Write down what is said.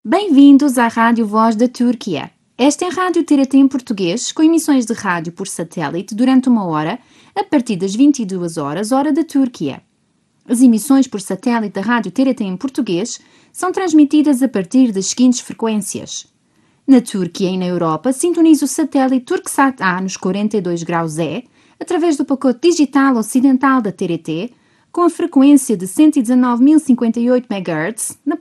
Bem-vindos à Rádio Voz da Turquia. Esta é a Rádio TRT em português, com emissões de rádio por satélite durante uma hora, a partir das 22 horas, hora da Turquia. As emissões por satélite da Rádio TRT em português são transmitidas a partir das seguintes frequências. Na Turquia e na Europa, sintonize o satélite Turksat A nos 42 graus E, através do pacote digital ocidental da TRT, com a frequência de 119.058 MHz, na